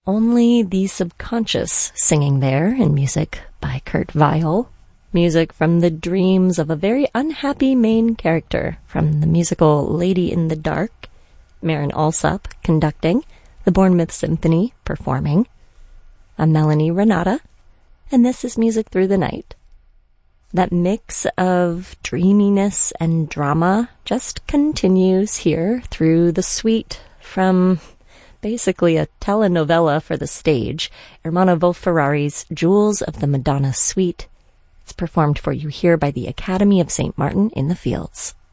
Only the Subconscious singing there in music by Kurt Weill. Music from the dreams of a very unhappy main character from the musical Lady in the Dark. Marin Alsop conducting, the Bournemouth Symphony performing. I'm Melanie Renata, and this is Music Through the Night. That mix of dreaminess and drama just continues here through the suite from basically a telenovela for the stage, Ermanno Ferrari's Jewels of the Madonna Suite. It's performed for you here by the Academy of St. Martin in the Fields.